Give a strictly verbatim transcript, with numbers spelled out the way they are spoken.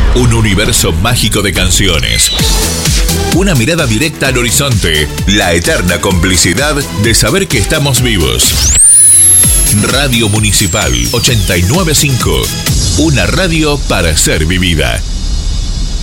Un universo mágico de canciones. Una mirada directa al horizonte. La eterna complicidad de saber que estamos vivos. Radio Municipal ochenta y nueve punto cinco. Una radio para ser vivida.